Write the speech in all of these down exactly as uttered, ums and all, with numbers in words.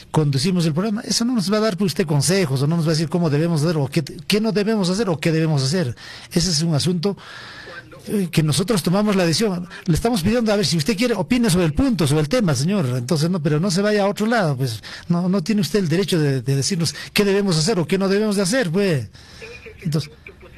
conducimos el programa. Eso no nos va a dar pues, usted consejos, o no nos va a decir cómo debemos hacer, o qué, qué no debemos hacer, o qué debemos hacer. Ese es un asunto eh, que nosotros tomamos la decisión. Le estamos pidiendo, a ver, si usted quiere, opine sobre el punto, sobre el tema, señor. Entonces, no, pero no se vaya a otro lado, pues no, no tiene usted el derecho de, de decirnos qué debemos hacer o qué no debemos de hacer, pues. Entonces,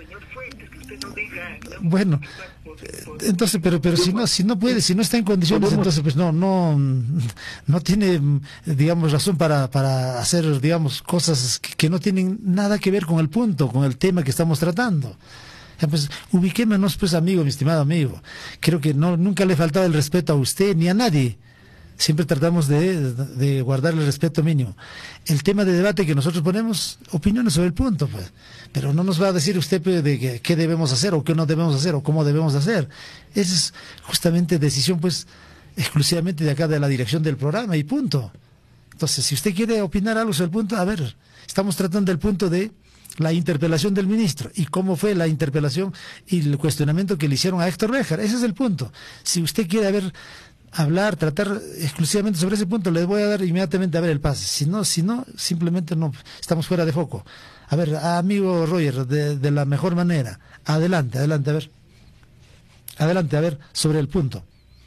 bueno, entonces, pero pero si no si no puede, si no está en condiciones, entonces pues no no no tiene, digamos, razón para para hacer, digamos, cosas que, que no tienen nada que ver con el punto, con el tema que estamos tratando. Pues ubiquémonos, pues, amigo, mi estimado amigo. Creo que no nunca le he faltado el respeto a usted ni a nadie. Siempre tratamos de, de guardar el respeto mínimo. El tema de debate que nosotros ponemos, opiniones sobre el punto, pues. Pero no nos va a decir usted pues, de que, qué debemos hacer o qué no debemos hacer o cómo debemos hacer. Esa es justamente decisión, pues, exclusivamente de acá de la dirección del programa y punto. Entonces, si usted quiere opinar algo sobre el punto, a ver, estamos tratando el punto de la interpelación del ministro y cómo fue la interpelación y el cuestionamiento que le hicieron a Héctor Béjar. Ese es el punto. Si usted quiere, a ver, hablar, tratar exclusivamente sobre ese punto, le voy a dar inmediatamente a ver el pase. Si no, si no, simplemente no, estamos fuera de foco. A ver, amigo Roger, de, de la mejor manera, adelante, adelante, a ver. Adelante, a ver, sobre el punto.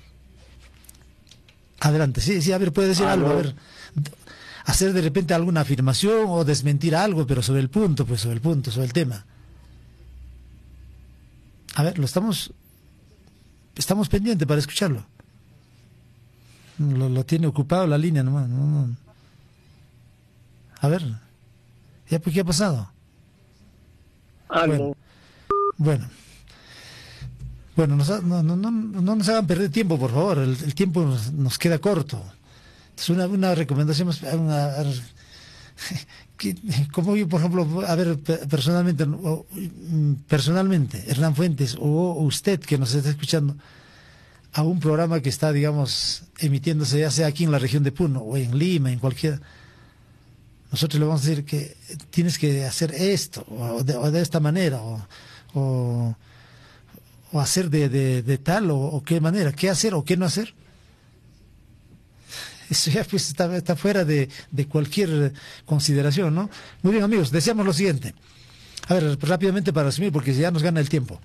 Adelante, sí, sí, a ver, puede decir algo, a ver. Hacer de repente alguna afirmación o desmentir algo, pero sobre el punto, pues sobre el punto, sobre el tema. A ver, lo estamos, estamos pendientes para escucharlo. Lo, lo tiene ocupado la línea nomás. No, no. A ver, ¿ya pues qué ha pasado? Bueno, bueno, bueno nos, no, no, no, no nos hagan perder tiempo, por favor. El, el tiempo nos, nos queda corto. Es una, una recomendación, una, que, como yo, por ejemplo, a ver, personalmente, personalmente, Hernán Fuentes, o usted que nos está escuchando, a un programa que está, digamos, emitiéndose ya sea aquí en la región de Puno o en Lima, en cualquiera, nosotros le vamos a decir que tienes que hacer esto o de, o de esta manera o, o, o hacer de, de, de tal o, o qué manera, qué hacer o qué no hacer. Eso ya pues está, está fuera de, de cualquier consideración, ¿no? Muy bien, amigos, deseamos lo siguiente. A ver, rápidamente para resumir, porque ya nos gana el tiempo.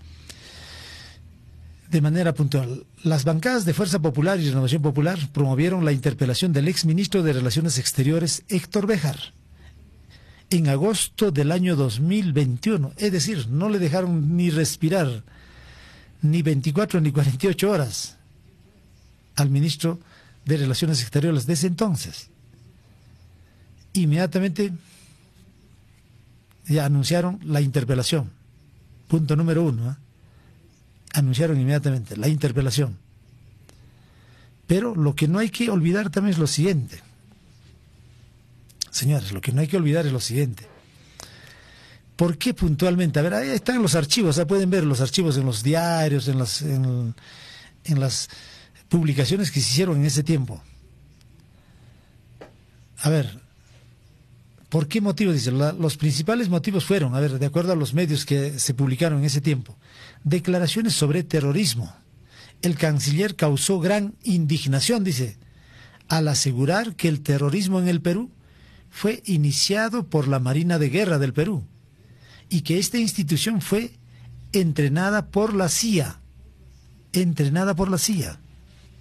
De manera puntual, las bancadas de Fuerza Popular y Renovación Popular promovieron la interpelación del exministro de Relaciones Exteriores, Héctor Béjar, en agosto del año dos mil veintiuno. Es decir, no le dejaron ni respirar ni veinticuatro ni cuarenta y ocho horas al ministro de Relaciones Exteriores de ese entonces. Inmediatamente ya anunciaron la interpelación. Punto número uno, ¿eh? Anunciaron inmediatamente la interpelación. Pero lo que no hay que olvidar también es lo siguiente. Señores, lo que no hay que olvidar es lo siguiente. ¿Por qué puntualmente? A ver, ahí están los archivos, ¿eh? Pueden ver los archivos en los diarios, en las, en, en las publicaciones que se hicieron en ese tiempo. A ver, ¿por qué motivo? Dice, la, los principales motivos fueron, a ver, de acuerdo a los medios que se publicaron en ese tiempo, declaraciones sobre terrorismo. El canciller causó gran indignación, dice, al asegurar que el terrorismo en el Perú fue iniciado por la Marina de Guerra del Perú y que esta institución fue entrenada por la C I A. Entrenada por la C I A.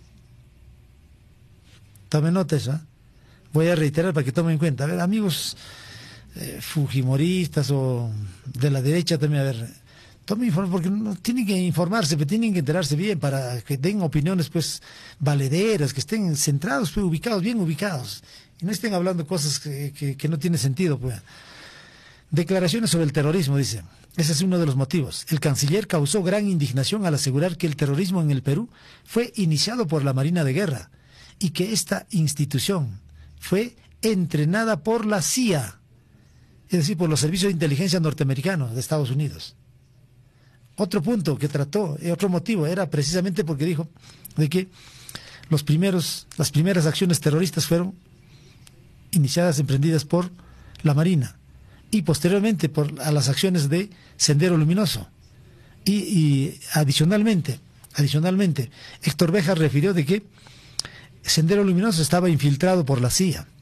Tomen nota eso, ¿eh? Voy a reiterar para que tomen en cuenta. A ver, amigos eh, fujimoristas o de la derecha también, a ver, tomen informe, porque no, tienen que informarse, pero tienen que enterarse bien para que den opiniones, pues, valederas, que estén centrados, pues, ubicados, bien ubicados, y no estén hablando cosas que, que, que no tienen sentido, pues. Declaraciones sobre el terrorismo, dice. Ese es uno de los motivos. El canciller causó gran indignación al asegurar que el terrorismo en el Perú fue iniciado por la Marina de Guerra y que esta institución fue entrenada por la C I A, es decir, por los servicios de inteligencia norteamericanos de Estados Unidos. Otro punto que trató, otro motivo, era precisamente porque dijo de que los primeros, las primeras acciones terroristas fueron iniciadas, emprendidas por la Marina y posteriormente por a las acciones de Sendero Luminoso. Y, y adicionalmente, adicionalmente, Héctor Béjar refirió de que Sendero Luminoso estaba infiltrado por la C I A.